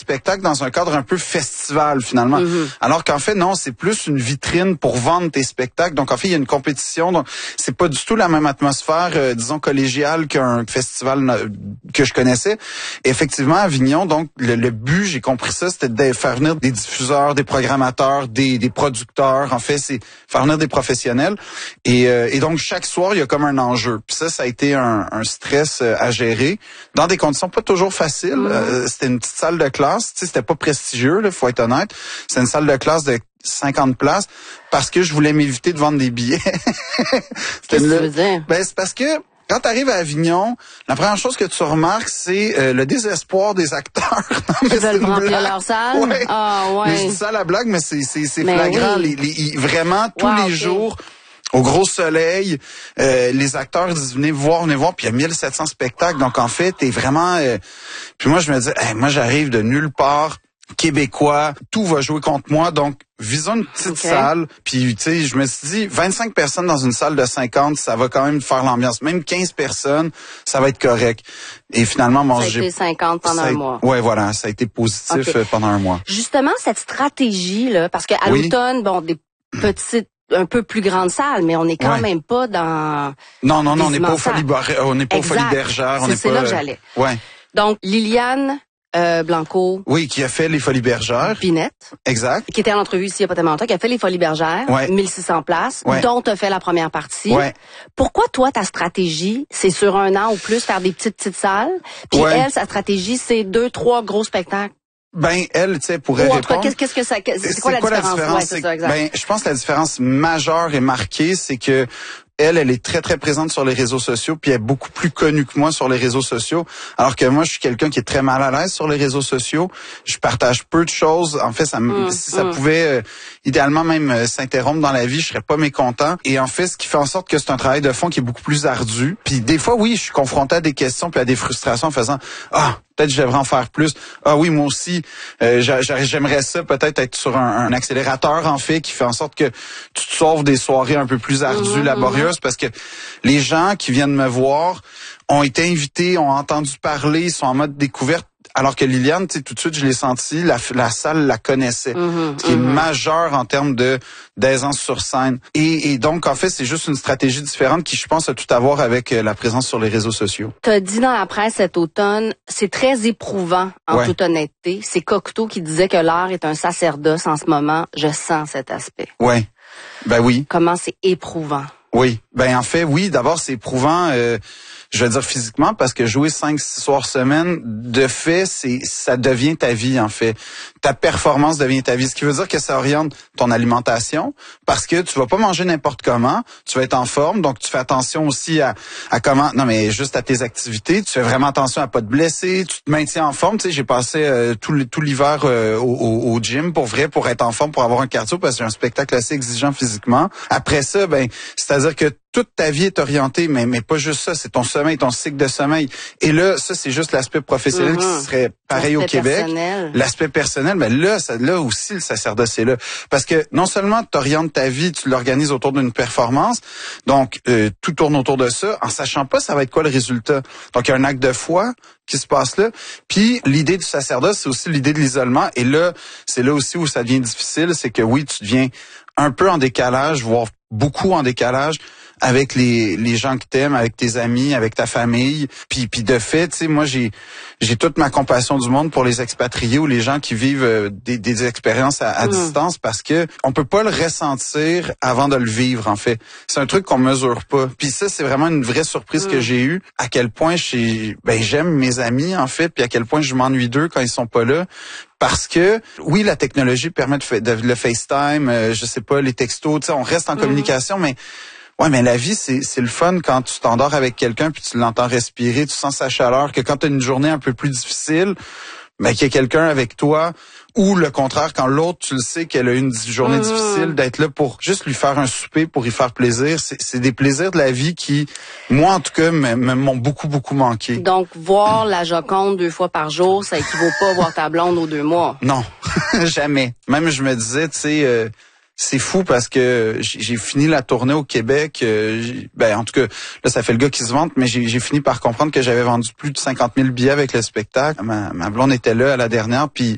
spectacle dans un cadre un peu festival, finalement. Alors qu'en fait, non, c'est plus une vitrine pour vendre tes spectacles. Donc, en fait, il y a une compétition. Donc, c'est pas du tout la même atmosphère, disons, collégiale qu'un festival que je connaissais. Et effectivement, à Avignon, donc, le but, j'ai compris ça, c'était de faire venir des diffuseurs, des programmateurs, des producteurs. En fait, c'est faire venir des professionnels. Et donc, chaque soir, il y a comme un enjeu. Puis ça a été un stress à gérer dans des conditions pas toujours faciles. C'était une petite salle de classe. Tu sais, c'était pas prestigieux, là, faut être honnête. C'était une salle de classe de 50 places parce que je voulais m'éviter de vendre des billets. Qu'est-ce que tu veux dire? Ben, c'est parce que quand tu arrives à Avignon, la première chose que tu remarques, c'est le désespoir des acteurs. Ils veulent remplir leur salle? Ouais. Ah, ouais. Mais je dis ça à la blague, mais c'est Mais flagrant. oui. Vraiment, tous les jours, au gros soleil, les acteurs disent venez voir, puis il y a 1700 spectacles. Donc, en fait, t'es vraiment... Puis moi, je me dis, hey, moi, j'arrive de nulle part, québécois, tout va jouer contre moi, donc visons une petite salle. Puis, tu sais, je me suis dit, 25 personnes dans une salle de 50, ça va quand même faire l'ambiance. Même 15 personnes, ça va être correct. Et finalement, moi, ça a été 50 pendant un mois. Ouais, voilà, ça a été positif pendant un mois. Justement, cette stratégie-là, parce qu'à l'automne, bon, des petites un peu plus grande salle, mais on n'est quand même pas dans... Non, on n'est pas au Folies Bergère. C'est là que j'allais. Ouais. Donc, Liliane Blanco. Oui, qui a fait les Folies Bergère. Pinette. Exact. Qui était en entrevue ici il y a pas tellement longtemps, qui a fait les Folies Bergère. 1600 places, dont tu as fait la première partie. Pourquoi, toi, ta stratégie, c'est sur un an ou plus faire des petites salles, puis elle, sa stratégie, c'est 2-3 gros spectacles? Ben, elle, tu sais, pourrait répondre. Qu'est-ce que ça, c'est quoi la différence? Ouais, c'est ça, exact. Ben, je pense que la différence majeure et marquée, c'est que elle est très, très présente sur les réseaux sociaux, puis elle est beaucoup plus connue que moi sur les réseaux sociaux, alors que moi, je suis quelqu'un qui est très mal à l'aise sur les réseaux sociaux. Je partage peu de choses. En fait, si ça pouvait, idéalement même s'interrompre dans la vie, je serais pas mécontent. Et en fait, ce qui fait en sorte que c'est un travail de fond qui est beaucoup plus ardu. Puis des fois, oui, je suis confronté à des questions puis à des frustrations en faisant « Ah, peut-être je devrais en faire plus. Ah oui, moi aussi, j'aimerais ça peut-être être sur un accélérateur, en fait, qui fait en sorte que tu te sauves des soirées un peu plus ardues, laborieuses, parce que les gens qui viennent me voir ont été invités, ont entendu parler, sont en mode découverte. Alors que Liliane, tu sais, tout de suite, je l'ai senti, la salle la connaissait. Ce qui est majeur en termes d'aisance sur scène. Et donc, en fait, c'est juste une stratégie différente qui, je pense, a tout à voir avec la présence sur les réseaux sociaux. Tu as dit dans la presse cet automne, c'est très éprouvant, en toute honnêteté. C'est Cocteau qui disait que l'art est un sacerdoce en ce moment. Je sens cet aspect. Ouais. Ben oui. Comment c'est éprouvant? Oui. Ben, en fait, oui. D'abord, c'est éprouvant, je vais dire physiquement, parce que jouer 5-6 soirs semaine, de fait, ça devient ta vie, en fait. Ta performance devient ta vie. Ce qui veut dire que ça oriente ton alimentation, parce que tu vas pas manger n'importe comment, tu vas être en forme, donc tu fais attention aussi à comment, non mais juste à tes activités, tu fais vraiment attention à pas te blesser, tu te maintiens en forme. Tu sais, j'ai passé tout l'hiver au gym pour vrai, pour être en forme, pour avoir un cardio, parce que j'ai un spectacle assez exigeant physiquement. Après ça, ben, c'est-à-dire que toute ta vie est orientée, mais pas juste ça, c'est ton sommeil, ton cycle de sommeil. Et là, ça, c'est juste l'aspect professionnel qui serait pareil au Québec. L'aspect personnel, mais là aussi, le sacerdoce est là. Parce que non seulement tu orientes ta vie, tu l'organises autour d'une performance, donc tout tourne autour de ça, en sachant pas ça va être quoi le résultat. Donc, il y a un acte de foi qui se passe là. Puis, l'idée du sacerdoce, c'est aussi l'idée de l'isolement. Et là, c'est là aussi où ça devient difficile, c'est que oui, tu deviens un peu en décalage, voire beaucoup en décalage avec les gens que t'aimes, avec tes amis, avec ta famille. Puis de fait, tu sais, moi j'ai toute ma compassion du monde pour les expatriés ou les gens qui vivent des expériences à distance, parce que on peut pas le ressentir avant de le vivre, en fait. C'est un truc qu'on mesure pas. Puis ça, c'est vraiment une vraie surprise que j'ai eue, à quel point j'aime mes amis, en fait, puis à quel point je m'ennuie d'eux quand ils sont pas là. Parce que, oui, la technologie permet de le FaceTime, je sais pas, les textos, tu sais, on reste en communication, mais la vie, c'est le fun quand tu t'endors avec quelqu'un puis tu l'entends respirer, tu sens sa chaleur, que quand tu as une journée un peu plus difficile, ben, qu'il y a quelqu'un avec toi, ou le contraire, quand l'autre, tu le sais qu'elle a eu une journée difficile, d'être là pour juste lui faire un souper, pour y faire plaisir. C'est des plaisirs de la vie qui, moi, en tout cas, m'ont beaucoup, beaucoup manqué. Donc, voir la Joconde 2 fois par jour, ça équivaut pas à voir ta blonde aux 2 mois. Non, jamais. Même, je me disais, tu sais... c'est fou parce que j'ai fini la tournée au Québec. En tout cas, là, ça fait le gars qui se vante, mais j'ai fini par comprendre que j'avais vendu plus de 50 000 billets avec le spectacle. Ma blonde était là à la dernière, puis